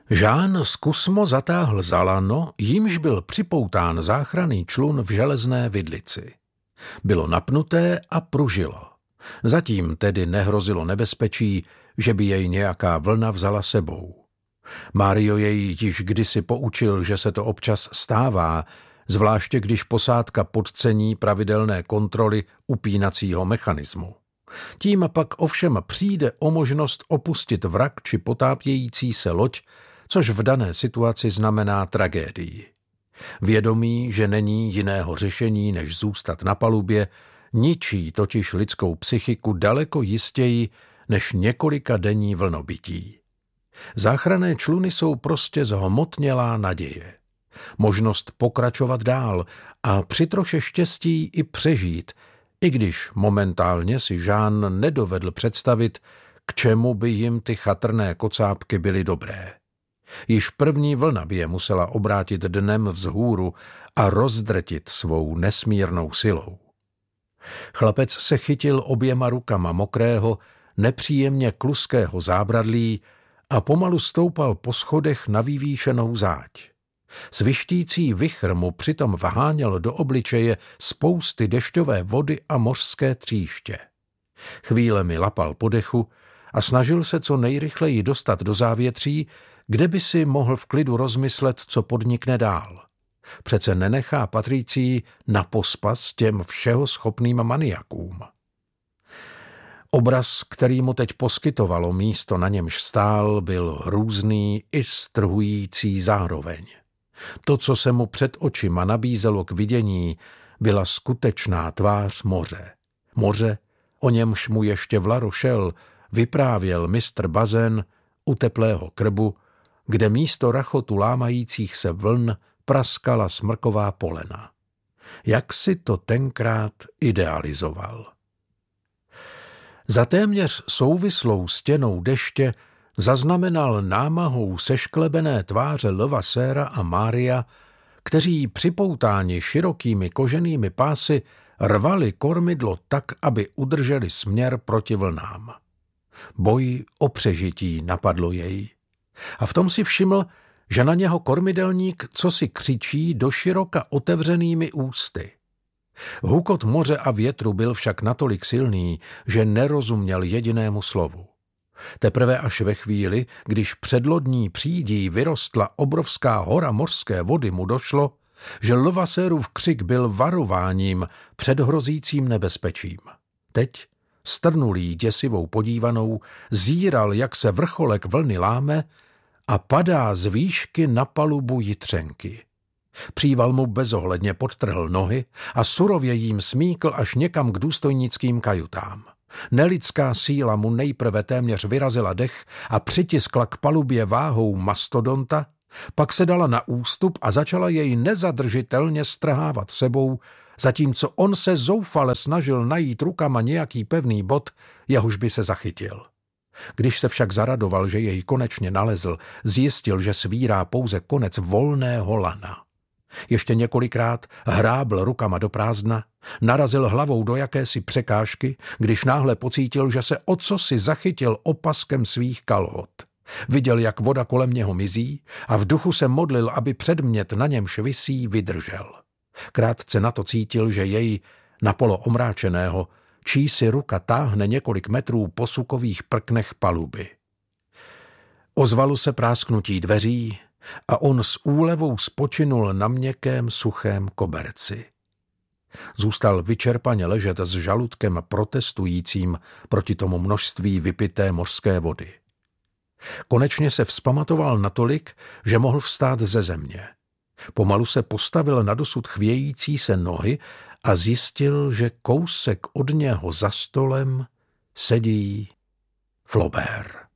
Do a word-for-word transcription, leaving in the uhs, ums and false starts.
Jean zkusmo zatáhl za lano, jímž byl připoután záchranný člun v železné vidlici. Bylo napnuté a pružilo. Zatím tedy nehrozilo nebezpečí, že by jej nějaká vlna vzala sebou. Mário jej již kdysi poučil, že se to občas stává, zvláště když posádka podcení pravidelné kontroly upínacího mechanismu. Tím pak ovšem přijde o možnost opustit vrak či potápějící se loď, což v dané situaci znamená tragédii. Vědomí, že není jiného řešení, než zůstat na palubě, ničí totiž lidskou psychiku daleko jistěji než několika denní vlnobytí. Záchranné čluny jsou prostě zhmotnělá naděje. Možnost pokračovat dál a při troše štěstí i přežít, i když momentálně si Jean nedovedl představit, k čemu by jim ty chatrné kocápky byly dobré. Již první vlna by je musela obrátit dnem vzhůru a rozdrtit svou nesmírnou silou. Chlapec se chytil oběma rukama mokrého, nepříjemně kluského zábradlí a pomalu stoupal po schodech na vyvýšenou záď. Svištící vichr mu přitom vháněl do obličeje spousty dešťové vody a mořské tříště. Chvílemi lapal po dechu a snažil se co nejrychleji dostat do závětří, kde by si mohl v klidu rozmyslet, co podnikne dál. Přece nenechá Patricii na pospas těm všeho schopným maniakům. Obraz, který mu teď poskytovalo místo, na němž stál, byl hrůzný i strhující zároveň. To, co se mu před očima nabízelo k vidění, byla skutečná tvář moře. Moře, o němž mu ještě v La Rochelle vyprávěl mistr Bazin u teplého krbu, kde místo rachotu lámajících se vln praskala smrková polena. Jak si to tenkrát idealizoval. Za téměř souvislou stěnou deště zaznamenal námahou sešklebené tváře Levassera a Mária, kteří připoutáni širokými koženými pásy rvali kormidlo tak, aby udrželi směr proti vlnám. Boj o přežití napadlo jej. A v tom si všiml, že na něho kormidelník cosi křičí doširoka otevřenými ústy. Hukot moře a větru byl však natolik silný, že nerozuměl jedinému slovu. Teprve až ve chvíli, když před lodní přídí vyrostla obrovská hora mořské vody, mu došlo, že Levasserův křik byl varováním před hrozícím nebezpečím. Teď, strnulý děsivou podívanou, zíral, jak se vrcholek vlny láme a padá z výšky na palubu jitřenky. Příval mu bezohledně podtrhl nohy a surově jím smíkl až někam k důstojnickým kajutám. Nelidská síla mu nejprve téměř vyrazila dech a přitiskla k palubě váhou mastodonta, pak se dala na ústup a začala jej nezadržitelně strhávat sebou, zatímco on se zoufale snažil najít rukama nějaký pevný bod, jehož by se zachytil. Když se však zaradoval, že jej konečně nalezl, zjistil, že svírá pouze konec volného lana. Ještě několikrát hrábl rukama do prázdna, narazil hlavou do jakési překážky, když náhle pocítil, že se ocosi zachytil opaskem svých kalhot. Viděl, jak voda kolem něho mizí a v duchu se modlil, aby předmět, na němž visí, vydržel. Krátce na to cítil, že jej, napolo omráčeného, čísi ruka táhne několik metrů po sukových prknech paluby. Ozvalo se prásknutí dveří a on s úlevou spočinul na měkkém suchém koberci. Zůstal vyčerpaně ležet s žaludkem protestujícím proti tomu množství vypité mořské vody. Konečně se vzpamatoval natolik, že mohl vstát ze země. Pomalu se postavil na dosud chvějící se nohy a zjistil, že kousek od něho za stolem sedí Flaubert.